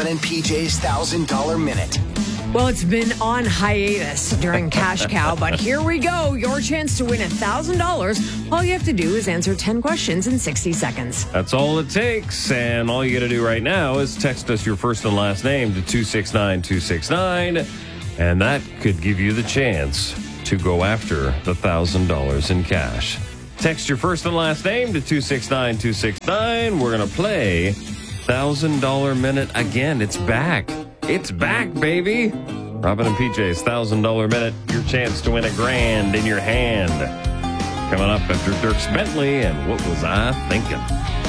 Robin and PJ's $1,000 Minute. Well, it's been on hiatus during Cash Cow, but here we go. Your chance to win $1,000. All you have to do is answer 10 questions in 60 seconds. That's all it takes. And all you got to do right now is text us your first and last name to 269-269. And that could give you the chance to go after the $1,000 in cash. Text your first and last name to 269-269. We're going to play $1,000 Minute again. It's back. It's back, baby. Robin and PJ's $1,000 Minute. Your chance to win $1,000 in your hand. Coming up after Dierks Bentley and What Was I Thinking?